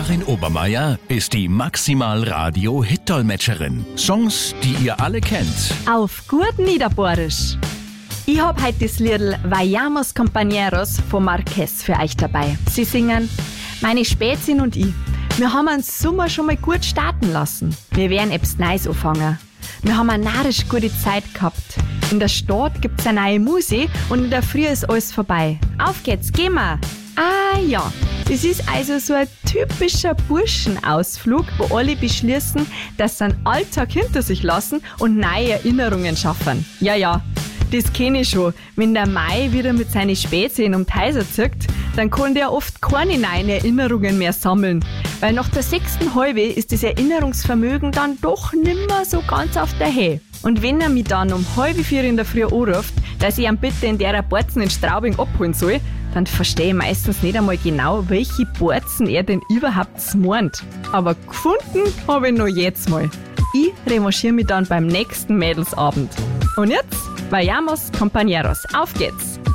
Karin Obermeier ist die Maximal Radio Hit-Dolmetscherin. Songs, die ihr alle kennt. Auf gut Niederbohrisch. Ich hab heute das Liedl Vayamos Compañeros von Marquez für euch dabei. Sie singen: Meine Spätzin und ich, wir haben den Sommer schon mal gut starten lassen. Wir werden etwas Neues anfangen. Wir haben eine narrisch gute Zeit gehabt. In der Stadt gibt's eine neue Musik und in der Früh ist alles vorbei. Auf geht's, gehen wir! Ah ja, das ist also so ein typischer Burschenausflug, wo alle beschließen, dass sie einen Alltag hinter sich lassen und neue Erinnerungen schaffen. Ja, das kenne ich schon. Wenn der Mai wieder mit seinen Spätzchen um die Häuser zirkt, dann kann der oft keine neuen Erinnerungen mehr sammeln. Weil nach der 6. Halbe ist das Erinnerungsvermögen dann doch nimmer so ganz auf der Höhe. Und wenn er mich dann um 3:30 in der Früh anruft, dass ich ihn bitte in der Borzen in Straubing abholen soll, dann verstehe ich meistens nicht einmal genau, welche Borzen er denn überhaupt meint. Aber gefunden habe ich noch jetzt mal. Ich revanchiere mich dann beim nächsten Mädelsabend. Und jetzt, Vayamos Compañeros, auf geht's!